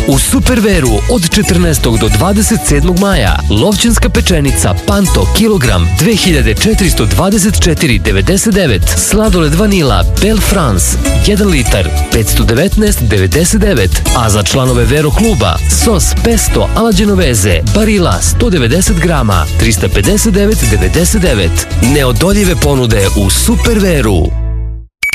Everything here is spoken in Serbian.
U Superveru od 14. do 27. maja Lovćanska pečenica Panto kilogram 2424,99. Sladoled vanila Belle France 1 litar 519,99. A za članove Vero kluba sos pesto ala genovese Barilla 190 grama 359,99. Neodoljive ponude u Superveru.